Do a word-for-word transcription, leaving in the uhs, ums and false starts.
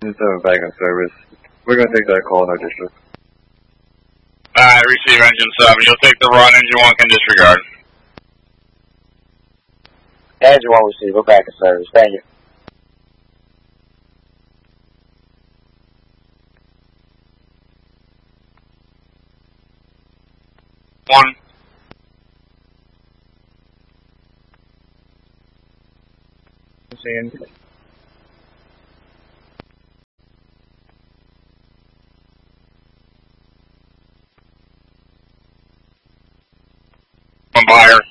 seven back in service. We're going to take that call in our district. Alright, receive engine seven. You'll take the run, engine one can disregard. Engine one receive, we're back in service. Thank you. One. Seeing. One buyer.